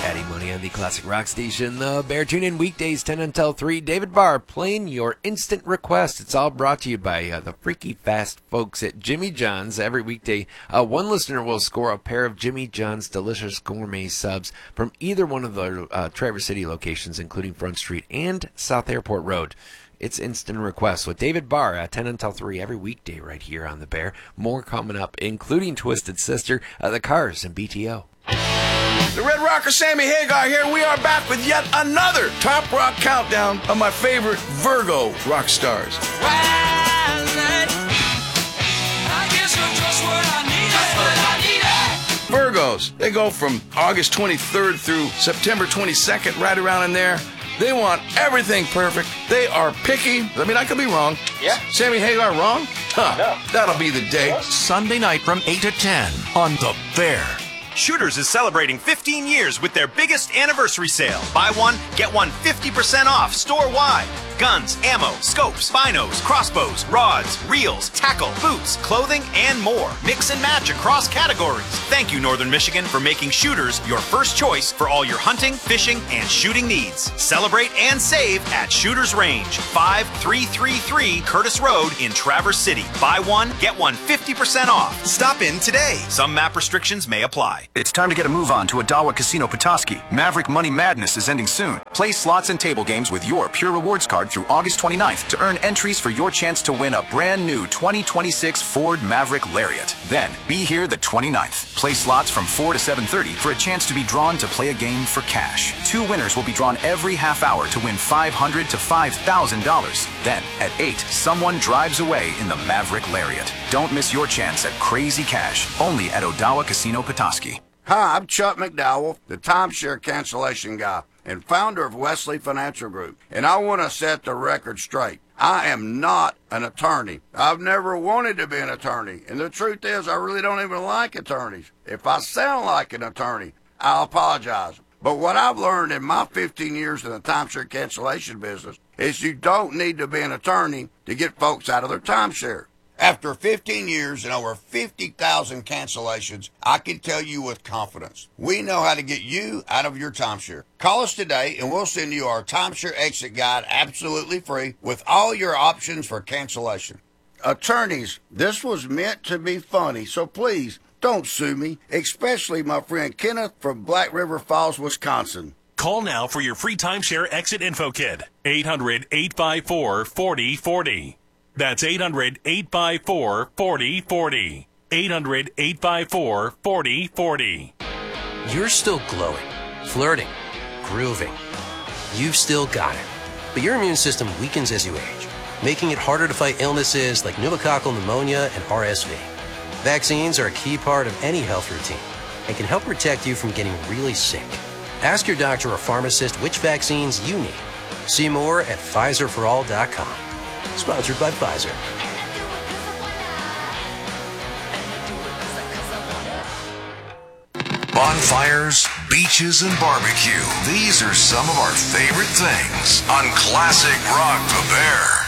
Eddie Money on the Classic Rock Station. The Bear. Tune in weekdays 10 until 3. David Barr playing your instant request. It's all brought to you by the freaky fast folks at Jimmy John's. Every weekday, one listener will score a pair of Jimmy John's delicious gourmet subs from either one of the Traverse City locations, including Front Street and South Airport Road. It's instant request with David Barr at 10 until 3 every weekday right here on The Bear. More coming up, including Twisted Sister, the Cars, and BTO. The Red Rocker Sammy Hagar here. We are back with yet another Top Rock countdown of my favorite Virgo rock stars. Virgos, they go from August 23rd through September 22nd, right around in there. They want everything perfect. They are picky. I mean, I could be wrong. Yeah. Sammy Hagar wrong? Huh. No. That'll be the day. Sunday night from 8 to 10 on The Bear. Shooters is celebrating 15 years with their biggest anniversary sale. Buy one, get one 50% off store-wide. Guns, ammo, scopes, binos, crossbows, rods, reels, tackle, boots, clothing, and more. Mix and match across categories. Thank you, Northern Michigan, for making Shooters your first choice for all your hunting, fishing, and shooting needs. Celebrate and save at Shooters Range, 5333 Curtis Road in Traverse City. Buy one, get one 50% off. Stop in today. Some map restrictions may apply. It's time to get a move on to Odawa Casino Petoskey. Maverick Money Madness is ending soon. Play slots and table games with your Pure Rewards card through August 29th to earn entries for your chance to win a brand new 2026 Ford Maverick Lariat. Then, be here the 29th. Play slots from 4 to 7:30 for a chance to be drawn to play a game for cash. 2 winners will be drawn every half hour to win $500 to $5,000. Then, at 8, someone drives away in the Maverick Lariat. Don't miss your chance at crazy cash, only at Odawa Casino Petoskey. Hi, I'm Chuck McDowell, the timeshare cancellation guy and founder of Wesley Financial Group, and I want to set the record straight. I am not an attorney. I've never wanted to be an attorney, and the truth is I really don't even like attorneys. If I sound like an attorney, I'll apologize. But what I've learned in my 15 years in the timeshare cancellation business is you don't need to be an attorney to get folks out of their timeshare. After 15 years and over 50,000 cancellations, I can tell you with confidence, we know how to get you out of your timeshare. Call us today and we'll send you our timeshare exit guide absolutely free with all your options for cancellation. Attorneys, this was meant to be funny, so please don't sue me, especially my friend Kenneth from Black River Falls, Wisconsin. Call now for your free timeshare exit info kit. 800-854-4040. That's 800-854-4040. 800-854-4040. You're still glowing, flirting, grooving. You've still got it. But your immune system weakens as you age, making it harder to fight illnesses like pneumococcal pneumonia and RSV. Vaccines are a key part of any health routine and can help protect you from getting really sick. Ask your doctor or pharmacist which vaccines you need. See more at PfizerForAll.com. Sponsored by Pfizer. Bonfires, beaches, and barbecue. These are some of our favorite things on Classic Rock The Bear.